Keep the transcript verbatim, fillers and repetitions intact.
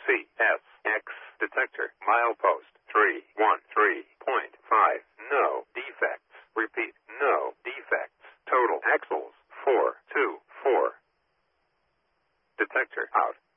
C S X detector. Milepost three one three point five. No defects. Repeat, no defects. Total axles four two four. Detector out.